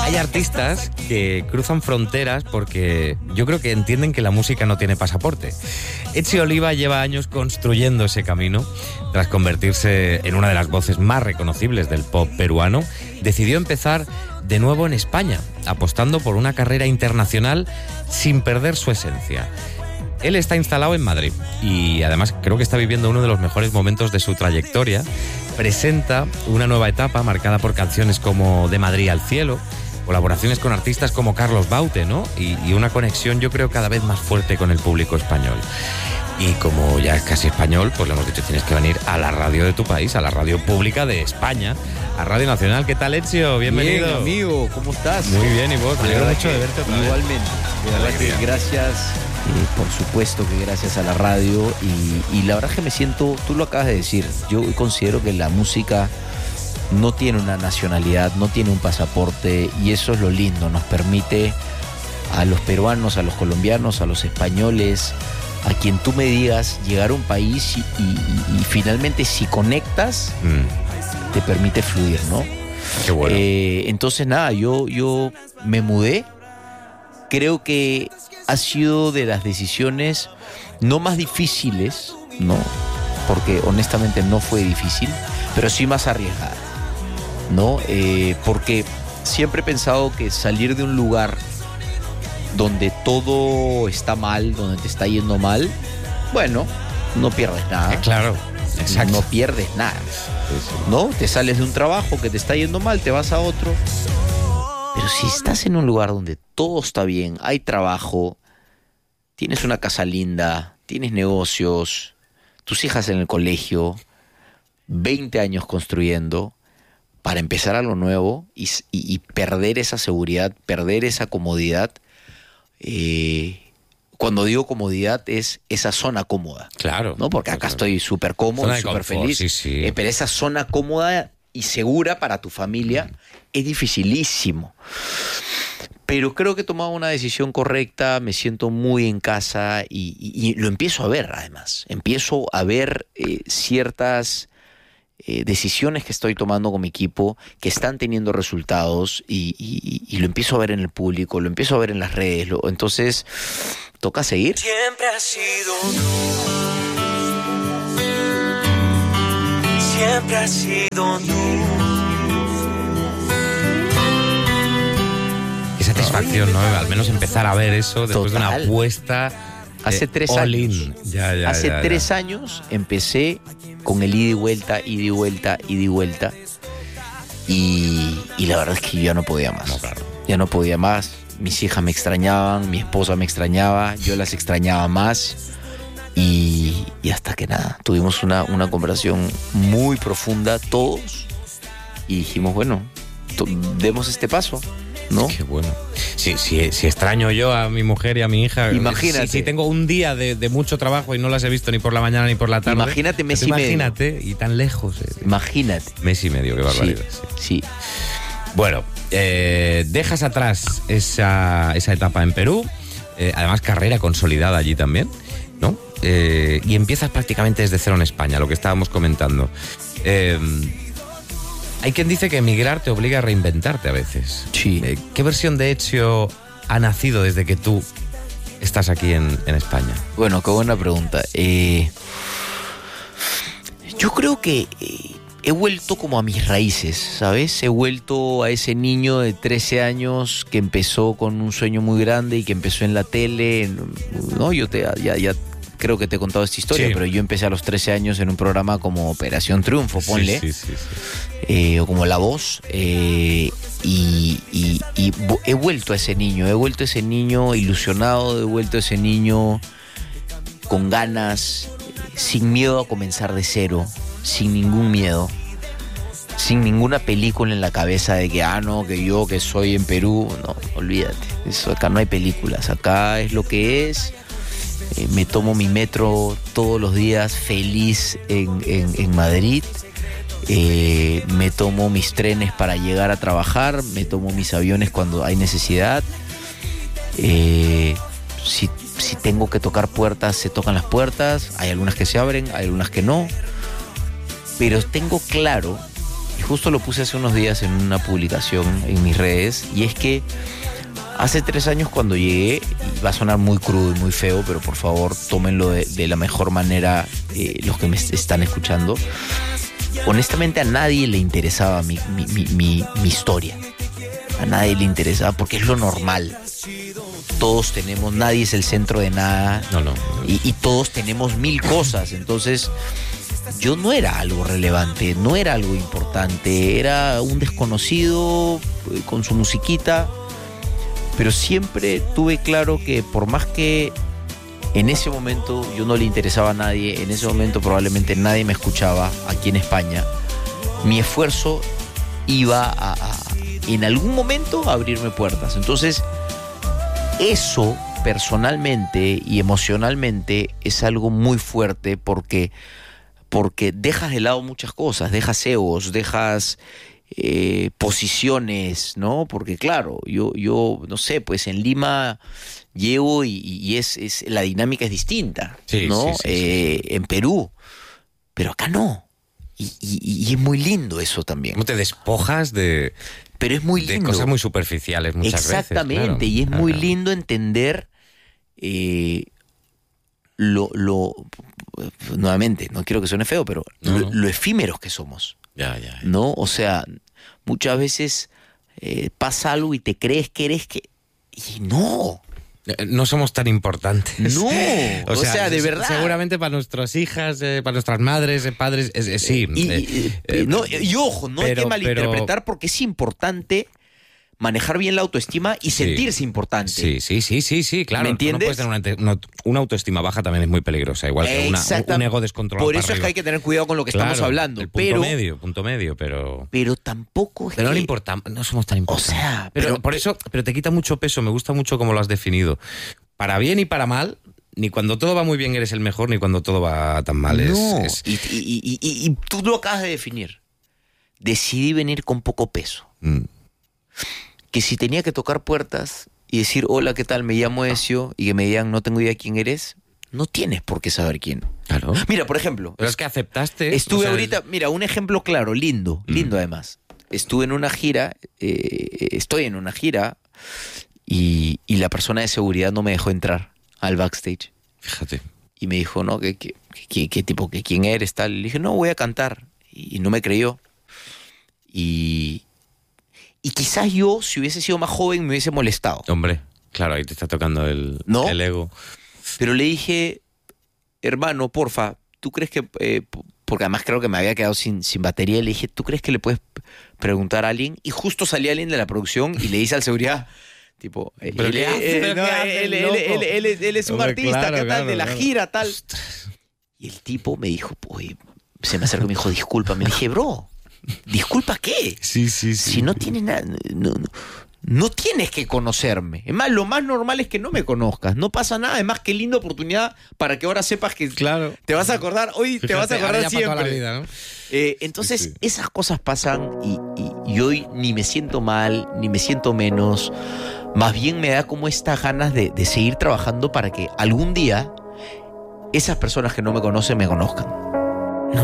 Hay artistas que cruzan fronteras porque yo creo que entienden que la música no tiene pasaporte. Etsi Oliva lleva años construyendo ese camino. Tras convertirse en una de las voces más reconocibles del pop peruano, decidió empezar de nuevo en España, apostando por una carrera internacional sin perder su esencia. Él está instalado en Madrid y además creo que está viviendo uno de los mejores momentos de su trayectoria. Presenta una nueva etapa marcada por canciones como De Madrid al cielo, colaboraciones con artistas como Carlos Baute, ¿no? Y una conexión, yo creo, cada vez más fuerte con el público español. Y como ya es casi español, pues le hemos dicho, tienes que venir a la radio de tu país, a la radio pública de España, a Radio Nacional. ¿Qué tal, Ezio? Bienvenido. Bien, amigo, ¿cómo estás? Muy bien, ¿y vos? Me alegro mucho de verte otra vez. Igualmente, de verdad que gracias, por supuesto que gracias a la radio y la verdad que me siento, tú lo acabas de decir, yo considero que la música no tiene una nacionalidad, no tiene un pasaporte y eso es lo lindo, nos permite a los peruanos, a los colombianos, a los españoles, a quien tú me digas, llegar a un país y finalmente si conectas, te permite fluir, ¿no? Qué bueno. Entonces nada, yo me mudé, creo que ha sido de las decisiones no más difíciles, ¿no? Porque honestamente no fue difícil, pero sí más arriesgada, ¿no? Porque siempre he pensado que salir de un lugar donde todo está mal, donde te está yendo mal, bueno, no pierdes nada. Claro, exacto. No pierdes nada, ¿no? Te sales de un trabajo que te está yendo mal, te vas a otro. Pero si estás en un lugar donde todo está bien, hay trabajo, tienes una casa linda, tienes negocios, tus hijas en el colegio, 20 años construyendo, para empezar a lo nuevo y perder esa seguridad, perder esa comodidad. Cuando digo comodidad es esa zona cómoda. Claro. ¿No? Porque acá estoy súper cómodo, súper feliz. Sí. Pero esa zona cómoda y segura para tu familia es dificilísimo. Pero creo que he tomado una decisión correcta, me siento muy en casa y lo empiezo a ver además. Empiezo a ver ciertas decisiones que estoy tomando con mi equipo que están teniendo resultados y lo empiezo a ver en el público, lo empiezo a ver en las redes. Entonces, toca seguir. Siempre has sido tú. Siempre has sido tú. Qué satisfacción, ¿no? Al menos empezar a ver eso después de una apuesta. Hace 3 all años. In. Hace 3 años empecé con el ida y vuelta, ida y vuelta, ida y vuelta. Y la verdad es que yo ya no podía más. No, claro. Ya no podía más. Mis hijas me extrañaban, mi esposa me extrañaba, yo las extrañaba más. Y hasta que nada, tuvimos una conversación muy profunda todos. Y dijimos, bueno, demos este paso, ¿no? Qué bueno. Si extraño yo a mi mujer y a mi hija. Imagínate. Si tengo un día de mucho trabajo y no las he visto ni por la mañana ni por la tarde. Imagínate mes y medio. Imagínate, y tan lejos. Imagínate. Mes y medio, qué barbaridad. Sí. Bueno, dejas atrás esa etapa en Perú, además carrera consolidada allí también, ¿no? Y empiezas prácticamente desde cero en España, lo que estábamos comentando. Hay quien dice que emigrar te obliga a reinventarte a veces. Sí. ¿Qué versión de Ezio ha nacido desde que tú estás aquí en España? Bueno, qué buena pregunta. Yo creo que he vuelto como a mis raíces, ¿sabes? He vuelto a ese niño de 13 años que empezó con un sueño muy grande y que empezó en la tele, ¿no? Yo ya creo que te he contado esta historia, sí. Pero yo empecé a los 13 años en un programa como Operación Triunfo, ponle. Sí. O como La Voz. Y he vuelto a ese niño ilusionado, he vuelto a ese niño con ganas, sin miedo a comenzar de cero, sin ningún miedo, sin ninguna película en la cabeza de que, que yo que soy en Perú. No, olvídate, eso acá no hay películas, acá es lo que es. Me tomo mi metro todos los días feliz en Madrid. Me tomo mis trenes para llegar a trabajar, me tomo mis aviones cuando hay necesidad. Si tengo que tocar puertas, se tocan las puertas. Hay algunas que se abren, hay algunas que no. Pero tengo claro Y justo lo puse hace unos días en una publicación en mis redes, y es que hace 3 años cuando llegué, y va a sonar muy crudo y muy feo, pero por favor tómenlo de la mejor manera los que me están escuchando. Honestamente a nadie le interesaba mi historia. A nadie le interesaba porque es lo normal. Todos tenemos, nadie es el centro de nada. No. Y todos tenemos 1000 cosas. Entonces yo no era algo relevante, no era algo importante. Era un desconocido con su musiquita. Pero siempre tuve claro que por más que en ese momento yo no le interesaba a nadie, en ese momento probablemente nadie me escuchaba aquí en España, mi esfuerzo iba en algún momento a abrirme puertas. Entonces, eso personalmente y emocionalmente es algo muy fuerte porque dejas de lado muchas cosas, dejas egos, dejas posiciones, ¿no? Porque claro, yo no sé, pues en Lima llego y la dinámica es distinta, sí, ¿no? Sí. En Perú, pero acá no. Y es muy lindo eso también. ¿Cómo te despojas de Pero es muy lindo. De cosas muy superficiales muchas Exactamente, veces. Claro. y es muy lindo entender nuevamente, no quiero que suene feo, pero lo efímeros que somos. Ya. ¿No? O sea, muchas veces pasa algo y te crees que eres que... Y no. No somos tan importantes. No, o sea, de verdad. Seguramente para nuestras hijas, para nuestras madres, padres, sí. Y ojo, no hay que malinterpretar porque es importante manejar bien la autoestima y sentirse importante. Sí, claro. ¿Me entiendes? No puedes tener una autoestima baja, también es muy peligrosa, igual que un ego descontrolado. Por eso es que hay que tener cuidado con lo que estamos hablando. El punto medio, pero... Pero tampoco es pero no le importa, no somos tan importantes. O sea, pero te quita mucho peso, me gusta mucho cómo lo has definido. Para bien y para mal, ni cuando todo va muy bien eres el mejor, ni cuando todo va tan mal. No, y tú lo acabas de definir. Decidí venir con poco peso. Que si tenía que tocar puertas y decir, hola, ¿qué tal? Me llamo Ezio, y que me digan, no tengo idea quién eres, no tienes por qué saber quién. Claro. Mira, por ejemplo. Pero es que aceptaste. Estuve ahorita, mira, un ejemplo claro, lindo además. Estuve en una gira, estoy en una gira, y la persona de seguridad no me dejó entrar al backstage. Fíjate. Y me dijo, no, ¿qué tipo, quién eres, tal? Le dije, no, voy a cantar. Y no me creyó. Y quizás yo, si hubiese sido más joven, me hubiese molestado. Hombre, claro, ahí te está tocando el ego. Pero le dije, hermano, porfa, ¿tú crees que...? Porque además creo que me había quedado sin batería. Le dije, ¿tú crees que le puedes preguntar a alguien? Y justo salía alguien de la producción y le dice al seguridad, tipo... él es un artista, claro, ¿qué tal? claro, de la gira, tal. Y el tipo me dijo, oye, se me acercó y me dijo, disculpa. Me dije, bro... ¿Disculpa qué? Sí. Si no tienes nada, no tienes que conocerme. Es más, lo más normal es que no me conozcas. No pasa nada. Además, qué linda oportunidad para que ahora sepas que te vas a acordar. Hoy te vas a acordar siempre. Para toda la vida, ¿no? Entonces, esas cosas pasan y hoy ni me siento mal, ni me siento menos. Más bien me da como estas ganas de seguir trabajando para que algún día esas personas que no me conocen me conozcan.